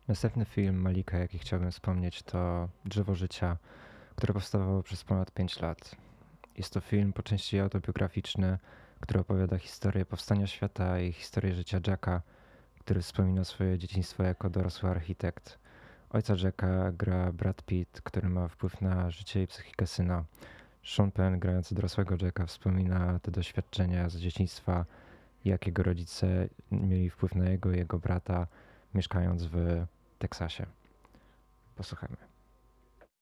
Następny film Malika, jaki chciałbym wspomnieć, to Drzewo Życia, które powstawało przez ponad 5 lat. Jest to film po części autobiograficzny, który opowiada historię powstania świata i historię życia Jacka, który wspomina swoje dzieciństwo jako dorosły architekt. Ojca Jacka gra Brad Pitt, który ma wpływ na życie i psychikę syna. Sean Penn, grający dorosłego Jacka, wspomina te doświadczenia z dzieciństwa, jak jego rodzice mieli wpływ na jego i jego brata, mieszkając w Teksasie. Posłuchajmy.